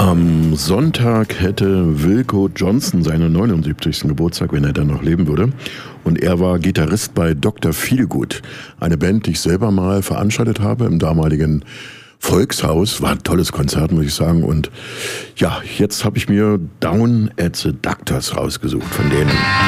Am Sonntag hätte Wilko Johnson seinen 79. Geburtstag, wenn er dann noch leben würde. Und er war Gitarrist bei Dr. Feelgood, eine Band, die ich selber mal veranstaltet habe im damaligen Volkshaus. War ein tolles Konzert, muss ich sagen. Und ja, jetzt habe ich mir Down at the Doctors rausgesucht von denen.